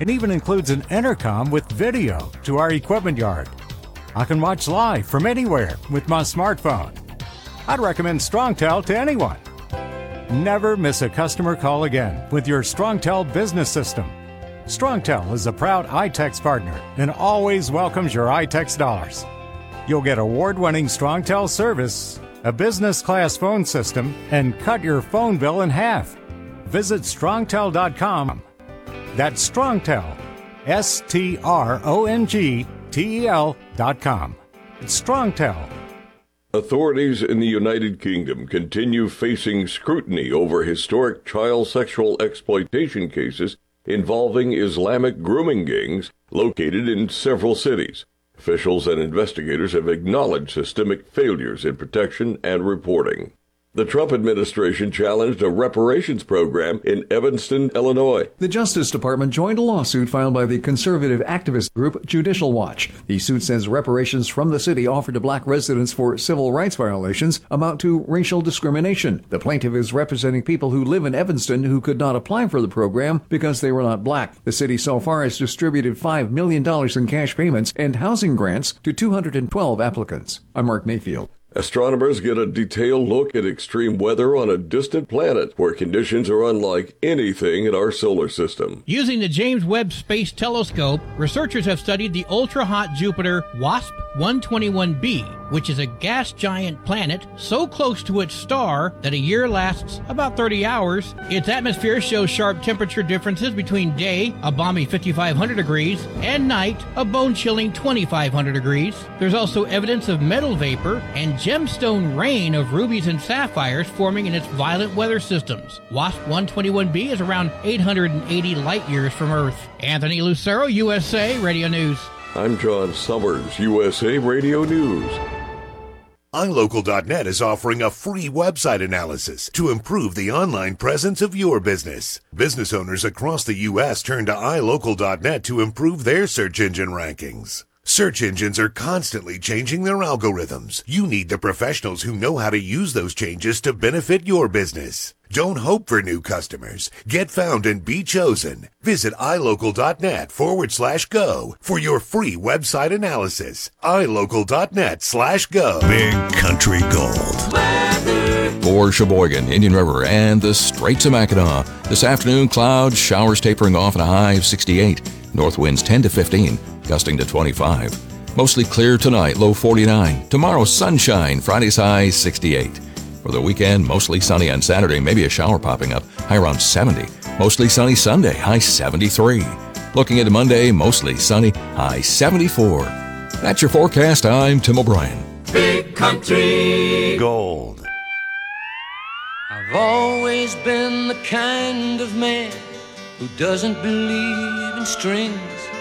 and even includes an intercom with video to our equipment yard. I can watch live from anywhere with my smartphone. I'd recommend StrongTel to anyone. Never miss a customer call again with your StrongTel business system. StrongTel is a proud iTex partner and always welcomes your iTex dollars. You'll get award-winning StrongTel service, a business-class phone system, and cut your phone bill in half. Visit strongtel.com. That's StrongTel, StrongTel.com. It's StrongTel. Authorities in the United Kingdom continue facing scrutiny over historic child sexual exploitation cases involving Islamic grooming gangs located in several cities. Officials and investigators have acknowledged systemic failures in protection and reporting. The Trump administration challenged a reparations program in Evanston, Illinois. The Justice Department joined a lawsuit filed by the conservative activist group Judicial Watch. The suit says reparations from the city offered to black residents for civil rights violations amount to racial discrimination. The plaintiff is representing people who live in Evanston who could not apply for the program because they were not black. The city so far has distributed $5 million in cash payments and housing grants to 212 applicants. I'm Mark Mayfield. Astronomers get a detailed look at extreme weather on a distant planet where conditions are unlike anything in our solar system. Using the James Webb Space Telescope, researchers have studied the ultra-hot Jupiter WASP 121b, which is a gas giant planet so close to its star that a year lasts about 30 hours. Its atmosphere shows sharp temperature differences between day, a balmy 5,500 degrees, and night, a bone-chilling 2,500 degrees. There's also evidence of metal vapor and gemstone rain of rubies and sapphires forming in its violent weather systems. WASP 121b is around 880 light years from Earth. Anthony Lucero, USA Radio News. I'm John Summers, USA Radio News. iLocal.net is offering a free website analysis to improve the online presence of your business. Business owners across the U.S. turn to iLocal.net to improve their search engine rankings. Search engines are constantly changing their algorithms. You need the professionals who know how to use those changes to benefit your business. Don't hope for new customers. Get found and be chosen. Visit iLocal.net/go for your free website analysis. iLocal.net/go. Big Country Gold. For Sheboygan, Indian River, and the Straits of Mackinac. This afternoon, clouds, showers tapering off and a high of 68. North winds 10 to 15, gusting to 25. Mostly clear tonight, low 49. Tomorrow, sunshine, Friday's high 68. For the weekend, mostly sunny on Saturday, maybe a shower popping up, high around 70. Mostly sunny Sunday, high 73. Looking into Monday, mostly sunny, high 74. That's your forecast. I'm Tim O'Brien. Big Country Gold. I've always been the kind of man who doesn't believe in strings.